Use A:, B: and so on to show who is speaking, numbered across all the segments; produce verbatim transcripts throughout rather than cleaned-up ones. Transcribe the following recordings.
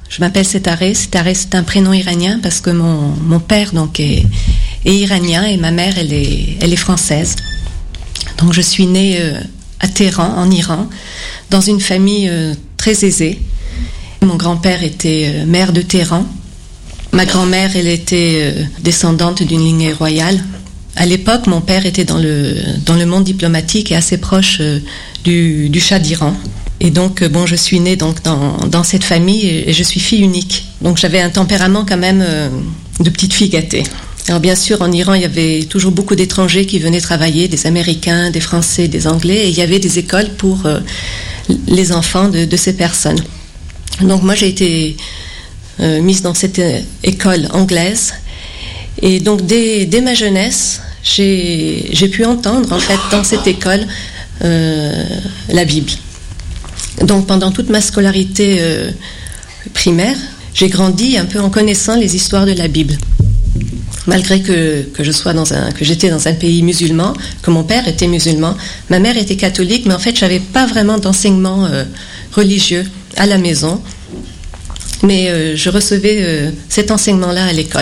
A: Je m'appelle Setareh. Setareh, c'est un prénom iranien parce que mon, mon père donc, est, est iranien et ma mère, elle est, elle est française. Donc je suis née euh, à Téhéran, en Iran, dans une famille euh, très aisée. Mon grand-père était euh, maire de Téhéran. Ma grand-mère, elle était euh, descendante d'une lignée royale. À l'époque, mon père était dans le, dans le monde diplomatique et assez proche euh, du, du Shah d'Iran. Et donc, bon, je suis née donc dans, dans cette famille et je suis fille unique. Donc, j'avais un tempérament quand même euh, de petite fille gâtée. Alors, bien sûr, en Iran, il y avait toujours beaucoup d'étrangers qui venaient travailler, des Américains, des Français, des Anglais, et il y avait des écoles pour euh, les enfants de, de ces personnes. Donc, moi, j'ai été euh, mise dans cette euh, école anglaise. Et donc, dès, dès ma jeunesse, j'ai, j'ai pu entendre, en fait, dans cette école, euh, la Bible. Donc pendant toute ma scolarité euh, primaire, j'ai grandi un peu en connaissant les histoires de la Bible. Malgré que, que, je sois dans un, que j'étais dans un pays musulman, que mon père était musulman, ma mère était catholique, mais en fait je n'avais pas vraiment d'enseignement euh, religieux à la maison. Mais euh, je recevais euh, cet enseignement-là à l'école.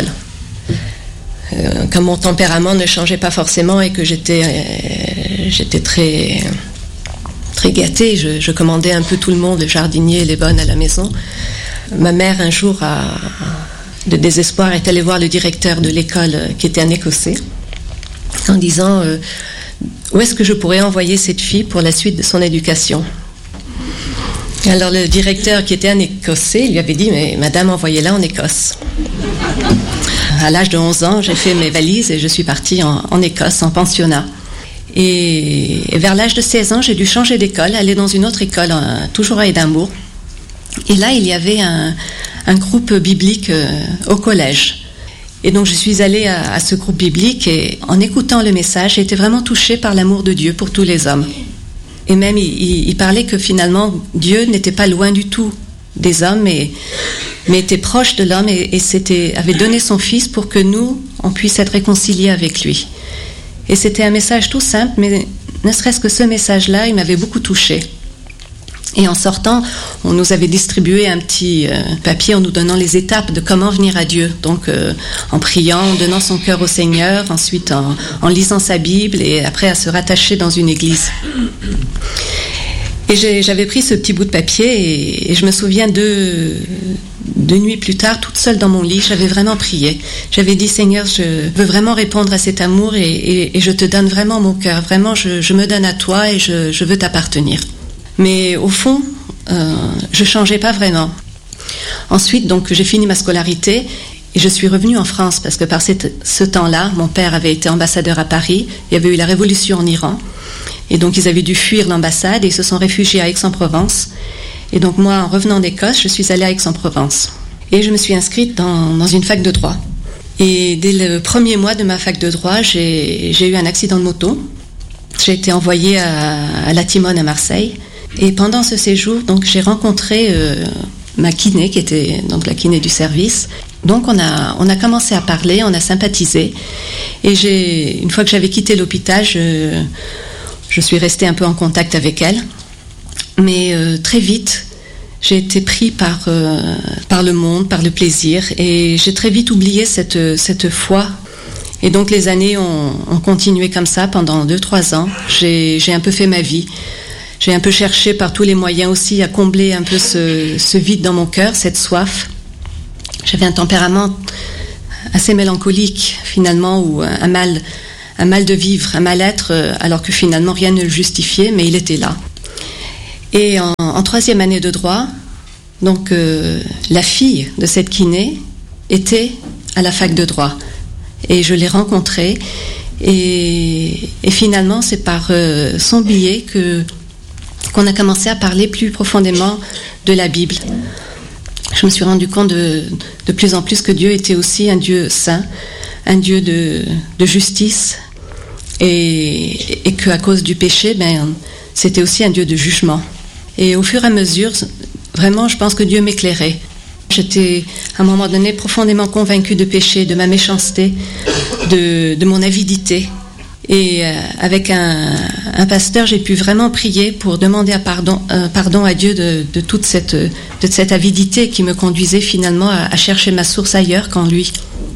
A: Euh, comme mon tempérament ne changeait pas forcément et que j'étais, euh, j'étais très... très gâtée, je, je commandais un peu tout le monde, le jardinier, les bonnes à la maison. Ma mère, un jour, a, de désespoir, est allée voir le directeur de l'école, qui était un Écossais, en disant euh, où est-ce que je pourrais envoyer cette fille pour la suite de son éducation. Alors le directeur, qui était un Écossais, lui avait dit, mais madame, envoyez-la en Écosse. À l'âge de onze ans, j'ai fait mes valises et je suis partie en, en Écosse, en pensionnat. Et vers l'âge de seize ans, j'ai dû changer d'école, aller dans une autre école, toujours à Édimbourg. Et là, il y avait un, un groupe biblique euh, au collège. Et donc, je suis allée à, à ce groupe biblique et en écoutant le message, j'ai été vraiment touchée par l'amour de Dieu pour tous les hommes. Et même, il, il parlait que finalement, Dieu n'était pas loin du tout des hommes, mais, mais était proche de l'homme et, et c'était, avait donné son Fils pour que nous, on puisse être réconciliés avec lui. Et c'était un message tout simple, mais ne serait-ce que ce message-là, il m'avait beaucoup touchée. Et en sortant, on nous avait distribué un petit euh, papier en nous donnant les étapes de comment venir à Dieu. Donc euh, en priant, en donnant son cœur au Seigneur, ensuite en, en lisant sa Bible et après à se rattacher dans une église. Et j'ai, j'avais pris ce petit bout de papier et, et je me souviens de... Deux nuits plus tard, toute seule dans mon lit, j'avais vraiment prié. J'avais dit, Seigneur, je veux vraiment répondre à cet amour et, et, et je te donne vraiment mon cœur. Vraiment, je, je me donne à toi et je, je veux t'appartenir. Mais au fond, euh, je ne changeais pas vraiment. Ensuite, donc, j'ai fini ma scolarité et je suis revenue en France parce que par cette, ce temps-là, mon père avait été ambassadeur à Paris. Il y avait eu la révolution en Iran. Et donc, ils avaient dû fuir l'ambassade et ils se sont réfugiés à Aix-en-Provence. Et donc moi, en revenant d'Écosse, je suis allée à Aix-en-Provence. Et je me suis inscrite dans, dans une fac de droit. Et dès le premier mois de ma fac de droit, j'ai, j'ai eu un accident de moto. J'ai été envoyée à, à la Timone à Marseille. Et pendant ce séjour, donc, j'ai rencontré euh, ma kiné, qui était donc la kiné du service. Donc on a, on a commencé à parler, on a sympathisé. Et j'ai, une fois que j'avais quitté l'hôpital, je, je suis restée un peu en contact avec elle. Mais euh, très vite, j'ai été pris par, euh, par le monde, par le plaisir, et j'ai très vite oublié cette, cette foi. Et donc les années ont, ont continué comme ça pendant deux, trois ans. J'ai, j'ai un peu fait ma vie. J'ai un peu cherché par tous les moyens aussi à combler un peu ce, ce vide dans mon cœur, cette soif. J'avais un tempérament assez mélancolique, finalement, ou un mal, un mal de vivre, un mal-être, alors que finalement rien ne le justifiait, mais il était là. Et en, en troisième année de droit, donc euh, la fille de cette kiné était à la fac de droit. Et je l'ai rencontrée. Et, et finalement, c'est par euh, son biais que, qu'on a commencé à parler plus profondément de la Bible. Je me suis rendu compte de, de plus en plus que Dieu était aussi un Dieu saint, un Dieu de, de justice, et, et qu'à cause du péché, ben, c'était aussi un Dieu de jugement. Et au fur et à mesure, vraiment, je pense que Dieu m'éclairait. J'étais, à un moment donné, profondément convaincue de péché, de ma méchanceté, de, de mon avidité. Et euh, avec un, un pasteur, j'ai pu vraiment prier pour demander à pardon, euh, pardon à Dieu de, de toute cette, de cette avidité qui me conduisait finalement à, à chercher ma source ailleurs qu'en lui.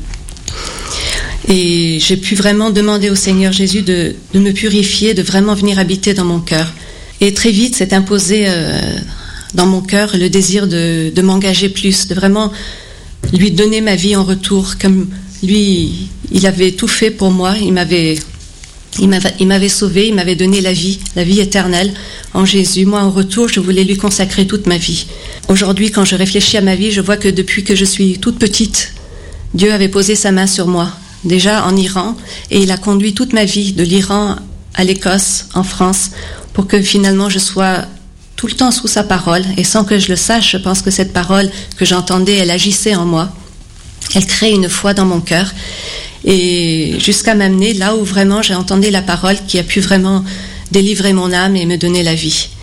A: Et j'ai pu vraiment demander au Seigneur Jésus de, de me purifier, de vraiment venir habiter dans mon cœur. Et très vite s'est imposé euh, dans mon cœur le désir de, de m'engager plus, de vraiment lui donner ma vie en retour. Comme lui, il avait tout fait pour moi, il m'avait, il m'avait, il m'avait sauvé, il m'avait donné la vie, la vie éternelle en Jésus. Moi, en retour, je voulais lui consacrer toute ma vie. Aujourd'hui, quand je réfléchis à ma vie, je vois que depuis que je suis toute petite, Dieu avait posé sa main sur moi. Déjà en Iran, et il a conduit toute ma vie, de l'Iran à l'Écosse, en France, pour que finalement je sois tout le temps sous sa parole, et sans que je le sache, je pense que cette parole que j'entendais, elle agissait en moi, elle créait une foi dans mon cœur, et jusqu'à m'amener là où vraiment j'ai entendu la parole qui a pu vraiment délivrer mon âme et me donner la vie.